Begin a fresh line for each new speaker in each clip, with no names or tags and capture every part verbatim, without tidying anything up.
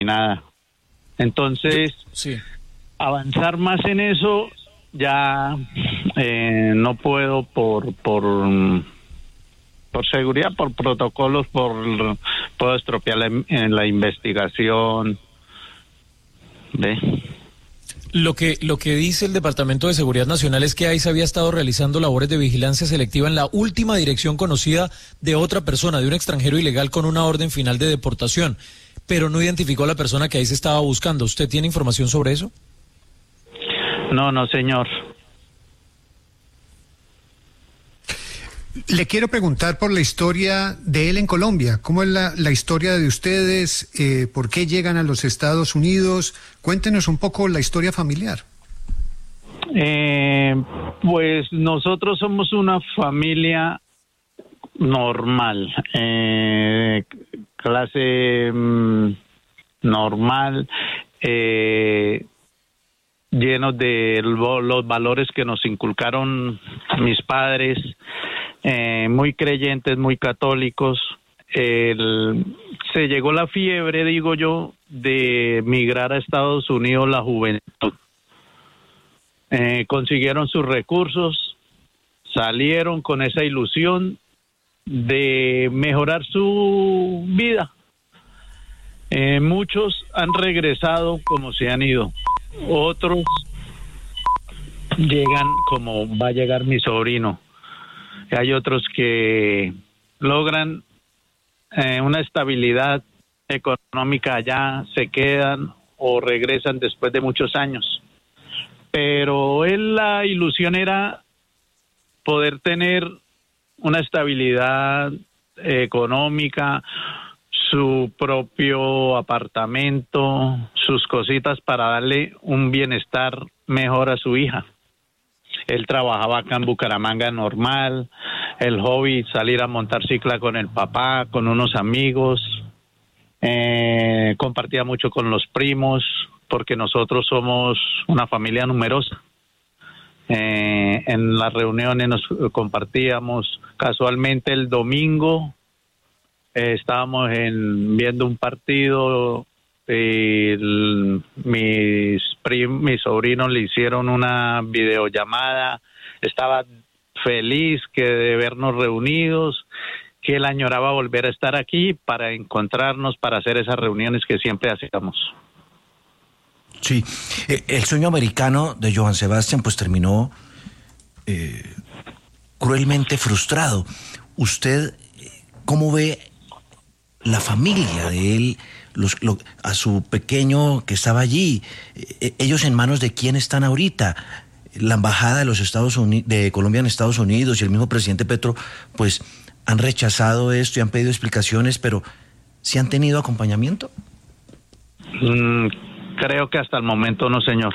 nada. Entonces,
sí.
avanzar más en eso ya eh, no puedo por por por seguridad, por protocolos, por puedo estropear la, en la investigación. ¿Ve?
Lo que, lo que dice el Departamento de Seguridad Nacional es que ahí se había estado realizando labores de vigilancia selectiva en la última dirección conocida de otra persona, de un extranjero ilegal con una orden final de deportación, pero no identificó a la persona que ahí se estaba buscando. ¿Usted tiene información sobre eso?
No, no, señor.
Le quiero preguntar por la historia de él en Colombia. ¿Cómo es la, la historia de ustedes? Eh, ¿Por qué llegan a los Estados Unidos? Cuéntenos un poco la historia familiar.
Eh, pues nosotros somos una familia normal, eh, clase mm, normal, eh, llenos de los valores que nos inculcaron mis padres. Eh, muy creyentes, muy católicos. El, se llegó la fiebre, digo yo, de migrar a Estados Unidos la juventud. Eh, consiguieron sus recursos, salieron con esa ilusión de mejorar su vida. Eh, muchos han regresado como se han ido. Otros llegan como va a llegar mi sobrino. Hay otros que logran eh, una estabilidad económica allá, se quedan o regresan después de muchos años. Pero él, la ilusión era poder tener una estabilidad económica, su propio apartamento, sus cositas para darle un bienestar mejor a su hija. Él trabajaba acá en Bucaramanga normal, el hobby, salir a montar cicla con el papá, con unos amigos, eh, compartía mucho con los primos, porque nosotros somos una familia numerosa. Eh, en las reuniones nos compartíamos, casualmente el domingo eh, estábamos en, viendo un partido. El, mis, prim, mis sobrinos le hicieron una videollamada, estaba feliz que de vernos reunidos, que él añoraba volver a estar aquí para encontrarnos, para hacer esas reuniones que siempre hacíamos.
Sí, el sueño americano de Johann Sebastian pues terminó eh, cruelmente frustrado. ¿Usted cómo ve la familia de él? Los, lo, a su pequeño que estaba allí, eh, ellos en manos de quién están ahorita. La embajada de los Estados Unidos, de Colombia en Estados Unidos y el mismo presidente Petro, pues han rechazado esto y han pedido explicaciones, pero ¿sí han tenido acompañamiento?
Mm, creo que hasta el momento no, señor.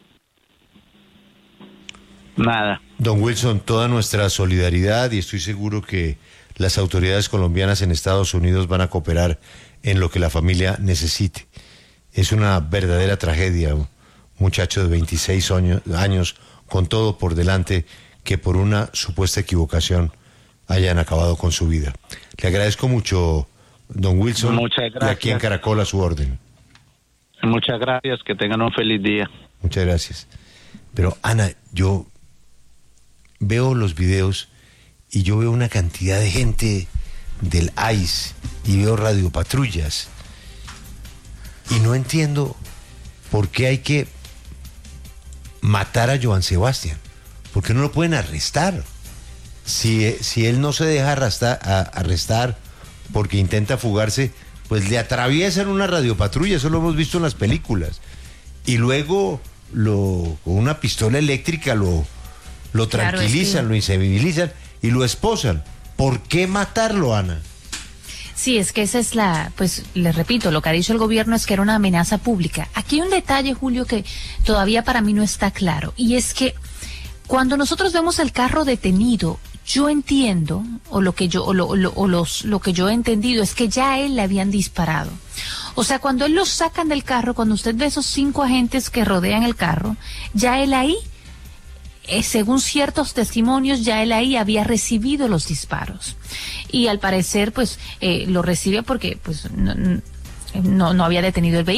Nada.
Don Wilson, toda nuestra solidaridad, y estoy seguro que las autoridades colombianas en Estados Unidos van a cooperar en lo que la familia necesite. Es una verdadera tragedia, un muchacho de veintiséis años con todo por delante, que por una supuesta equivocación hayan acabado con su vida. Le agradezco mucho, don Wilson.
Muchas gracias.
Y aquí en Caracol a su orden.
Muchas gracias, que tengan un feliz día.
Muchas gracias. Pero Ana, yo veo los videos y yo veo una cantidad de gente del I C E y veo radiopatrullas y no entiendo por qué hay que matar a Johann Sebastian. ¿Por qué no lo pueden arrestar? Si, si él no se deja arrastar, a, arrestar porque intenta fugarse, pues le atraviesan una radiopatrulla, eso lo hemos visto en las películas, y luego lo, con una pistola eléctrica lo, lo tranquilizan, claro, es que... lo insensibilizan y lo esposan. ¿Por qué matarlo, Ana?
Sí, es que esa es la, pues les repito, lo que ha dicho el gobierno es que era una amenaza pública. Aquí hay un detalle, Julio, que todavía para mí no está claro, y es que cuando nosotros vemos el carro detenido, yo entiendo, o lo que yo, o lo, o lo, o los, lo que yo he entendido es que ya a él le habían disparado. O sea, cuando él lo sacan del carro, cuando usted ve esos cinco agentes que rodean el carro, ya él ahí, eh, según ciertos testimonios, ya él ahí había recibido los disparos. Y al parecer, pues, eh, lo recibe porque, pues, no, no, no, no había detenido el vehículo.